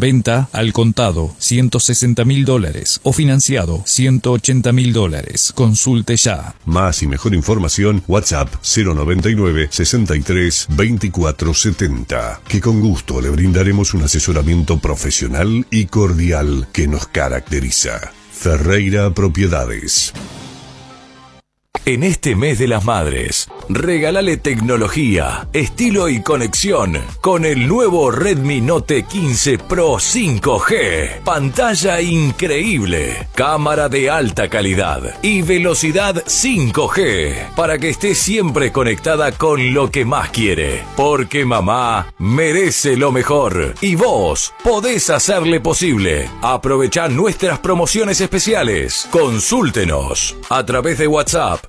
Venta al contado, $160.000 o financiado, $180.000. Consulte ya. Más y mejor información, WhatsApp 099 63 24 70. Que con gusto le brindaremos un asesoramiento profesional y cordial que nos caracteriza. Ferreira Propiedades. En este mes de las madres, regálale tecnología, estilo y conexión con el nuevo Redmi Note 15 Pro 5G. Pantalla increíble, cámara de alta calidad y velocidad 5G para que esté siempre conectada con lo que más quiere. Porque mamá merece lo mejor y vos podés hacerle posible. Aprovechá nuestras promociones especiales. Consúltenos a través de WhatsApp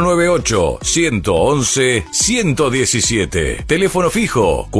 098-111-117. Teléfono fijo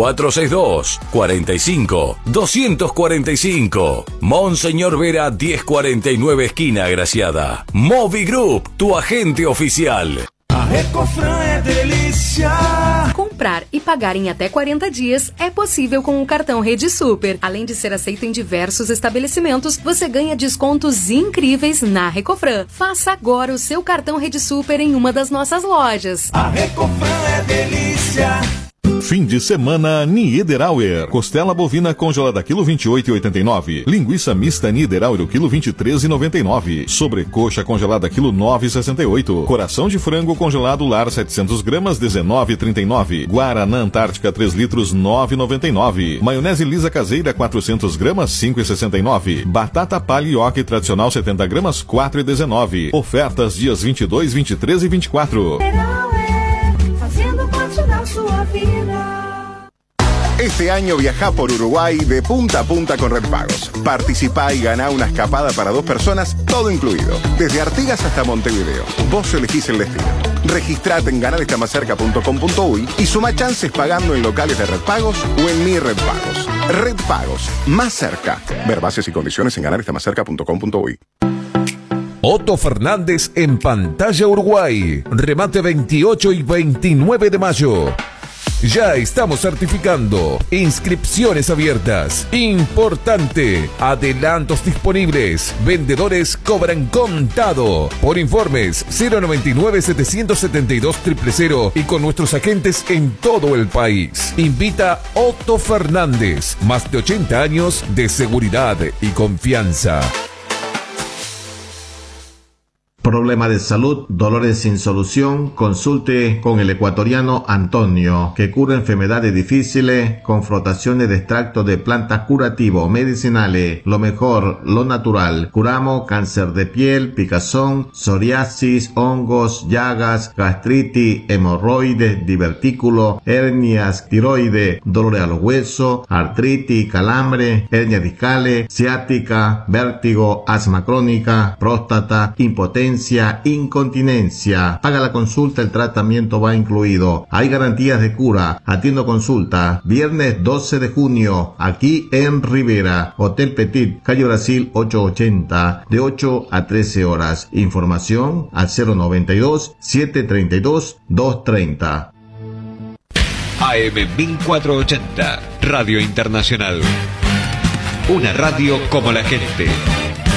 462-45-245. Monseñor Vera 1049 esquina Agraciada. Movi Group, tu agente oficial. A Recofran é delícia. Comprar e pagar em até 40 dias é possível com o cartão Rede Super. Além de ser aceito em diversos estabelecimentos, você ganha descontos incríveis na Recofran. Faça agora o seu cartão Rede Super em uma das nossas lojas. A Recofran é delícia. Fim de semana Niederauer. Costela bovina congelada quilo 28,89. Linguiça mista Niederauer quilo 23,99. Sobrecoxa congelada quilo 9,68. Coração de frango congelado lar 700 gramas 19,39. Guaraná Antártica 3 litros 9,99. Maionese lisa caseira 400 gramas 5,69. Batata palha tradicional 70 gramas 4,19. Ofertas dias 22, 23 e 24. Fazendo parte da sua vida. Este año viajá por Uruguay de punta a punta con Red Pagos. Participá y ganá una escapada para 2 personas, todo incluido. Desde Artigas hasta Montevideo. Vos elegís el destino. Registrate en ganarestamacerca.com.uy y suma chances pagando en locales de Red Pagos o en Mi Red Pagos. Red Pagos, más cerca. Ver bases y condiciones en ganarestamacerca.com.uy. Otto Fernández en Pantalla Uruguay. Remate 28 y 29 de mayo. Ya estamos certificando. Inscripciones abiertas. Importante. Adelantos disponibles. Vendedores cobran contado. Por informes 099-772-000 y con nuestros agentes en todo el país. Invita Otto Fernández. Más de 80 años de seguridad y confianza. Problema de salud, dolores sin solución, consulte con el ecuatoriano Antonio, que cura enfermedades difíciles con frotaciones de extracto de plantas curativos, medicinales, lo mejor, lo natural. Curamos cáncer de piel, picazón, psoriasis, hongos, llagas, gastritis, hemorroides, divertículos, hernias, tiroides, dolores a los huesos, artritis, calambre, hernias discales, ciática, vértigo, asma crónica, próstata, impotencia, incontinencia. Paga la consulta, el tratamiento va incluido. Hay garantías de cura. Atiendo consulta. Viernes 12 de junio, aquí en Rivera. Hotel Petit, calle Brasil 880, de 8 a 13 horas. Información al 092-732-230. AM 1480, Radio Internacional. Una radio como la gente.